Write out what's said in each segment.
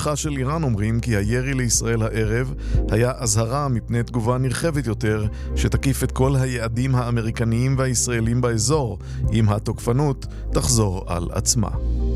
התמיכה של איראן אומרים כי הירי לישראל הערב היה אזהרה מפני תגובה נרחבת יותר שתקיף את כל היעדים האמריקניים והישראלים באזור, אם התוקפנות תחזור על עצמה.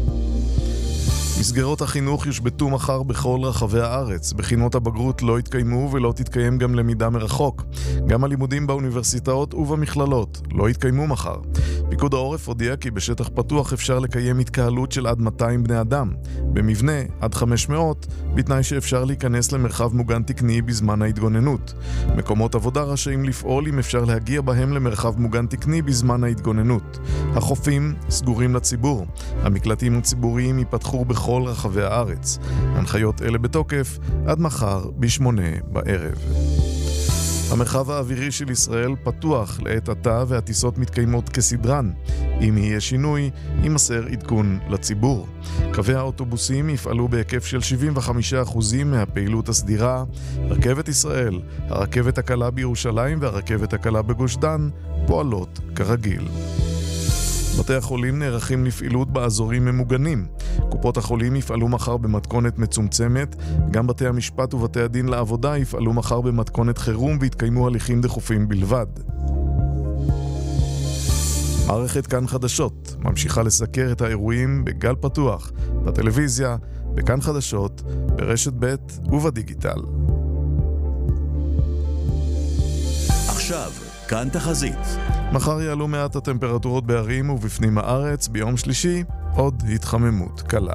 מסגרות החינוך יושבתו מחר בכל רחבי הארץ. בחינות הבגרות לא יתקיימו ולא תתקיים גם למידה מרחוק. גם הלימודים באוניברסיטאות ובמכללות לא יתקיימו מחר. פיקוד העורף הודיע כי בשטח פתוח אפשר לקיים התקהלות של עד 200 בני אדם. במבנה עד 500, בתנאי שאפשר להיכנס למרחב מוגן תקני בזמן ההתגוננות. מקומות עבודה רשאים לפעול אם אפשר להגיע בהם למרחב מוגן תקני בזמן ההתגוננות. החופים סגורים לציבור. המקלטים הציבוריים ייפתחו בכל רחבי הארץ. הנחיות אלה בתוקף עד מחר ב8 בערב. המרחב האווירי של ישראל פתוח לעת עתה והטיסות מתקיימות כסדרן. אם יהיה שינוי, יימסר עדכון לציבור. קווי האוטובוסים יפעלו בהיקף של 75% מהפעילות הסדירה. רכבת ישראל, הרכבת הקלה בירושלים והרכבת הקלה בגוש דן פועלות כרגיל. בתי החולים נערכים לפעילות באזורים ממוגנים. קופות החולים יפעלו מחר במתכונת מצומצמת, גם בתי המשפט ובתי הדין לעבודה יפעלו מחר במתכונת חירום והתקיימו הליכים דחופים בלבד. מערכת כאן חדשות ממשיכה לסקר את האירועים בגל פתוח, בטלוויזיה, בכאן חדשות, ברשת ב' ובדיגיטל. עכשיו כאן תחזית. מחר יעלו מעט הטמפרטורות בערים ובפנים הארץ, ביום שלישי עוד התחממות קלה.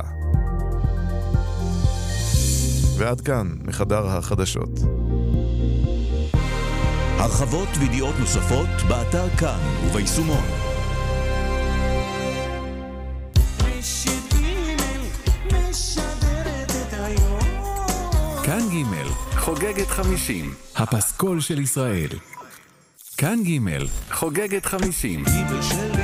ועד כאן מחדר החדשות. הרחבות וידיעות נוספות באתר כאן וביישומון. כאן ג' חוגגת 50, הפסקול של ישראל. כאן ג' חוגגת 50.